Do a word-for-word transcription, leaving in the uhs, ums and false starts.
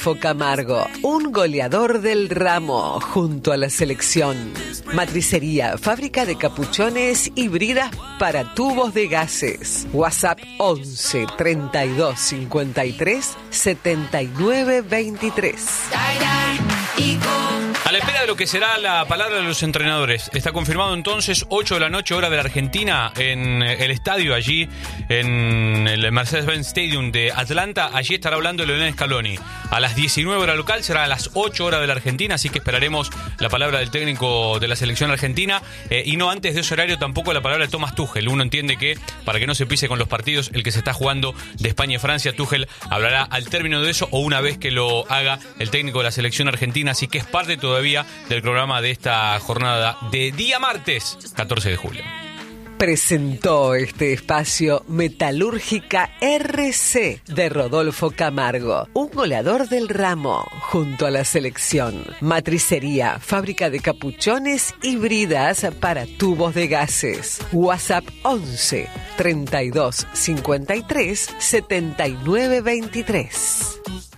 Rodolfo Camargo, un goleador del ramo junto a la selección. Matricería, fábrica de capuchones y bridas para tubos de gases. WhatsApp once treinta y dos cincuenta y tres setenta y nueve veintitrés. A la espera de lo que será la palabra de los entrenadores. Está confirmado entonces, ocho de la noche, hora de la Argentina, en el estadio allí, en el Mercedes-Benz Stadium de Atlanta. Allí estará hablando Lionel Scaloni. A las diecinueve hora local, será a las ocho horas de la Argentina, así que esperaremos la palabra del técnico de la selección argentina. Eh, y no antes de ese horario tampoco la palabra de Thomas Tuchel. Uno entiende que, para que no se pise con los partidos, el que se está jugando de España y Francia, Tuchel hablará al término de eso o una vez que lo haga el técnico de la selección argentina. Así que es parte todavía del programa de esta jornada de día martes, catorce de julio. Presentó este espacio Metalúrgica R C de Rodolfo Camargo, un goleador del ramo junto a la selección. Matricería, fábrica de capuchones y bridas para tubos de gases. WhatsApp once treinta y dos cincuenta y tres setenta y nueve veintitrés.